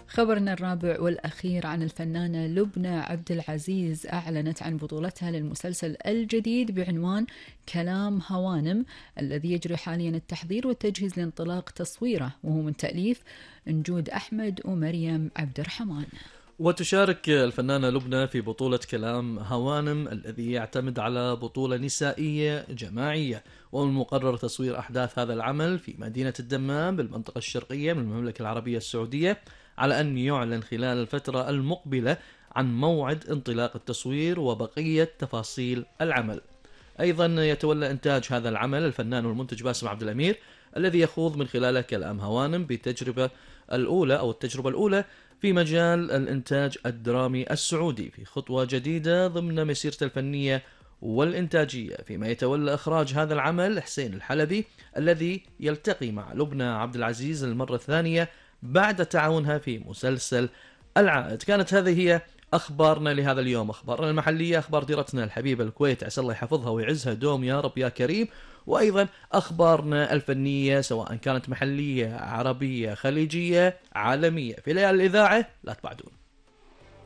خبرنا الرابع والأخير عن الفنانة لبنى عبد العزيز، أعلنت عن بطولتها للمسلسل الجديد بعنوان كلام هوانم، الذي يجري حاليا التحضير والتجهيز لانطلاق تصويره، وهو من تأليف نجود أحمد ومريم عبد الرحمن. وتشارك الفنانة لبنى في بطولة كلام هوانم الذي يعتمد على بطولة نسائية جماعية، والمقرر تصوير أحداث هذا العمل في مدينة الدمام بالمنطقة الشرقية من المملكة العربية السعودية، على أن يعلن خلال الفترة المقبلة عن موعد انطلاق التصوير وبقية تفاصيل العمل. أيضا يتولى إنتاج هذا العمل الفنان والمنتج باسم عبد الأمير، الذي يخوض من خلاله كلام هوانم التجربة الأولى في مجال الإنتاج الدرامي السعودي، في خطوة جديدة ضمن مسيرته الفنية والإنتاجية، فيما يتولى إخراج هذا العمل حسين الحلبي، الذي يلتقي مع لبنى عبد العزيز المرة الثانية بعد تعاونها في مسلسل العائد. كانت هذه هي أخبارنا لهذا اليوم، أخبارنا المحلية، أخبار ديرتنا الحبيبة الكويت، عسى الله يحفظها ويعزها دوم يا رب يا كريم، وأيضا أخبارنا الفنية سواء كانت محلية عربية خليجية عالمية. في ليالي الإذاعة لا تبعدون.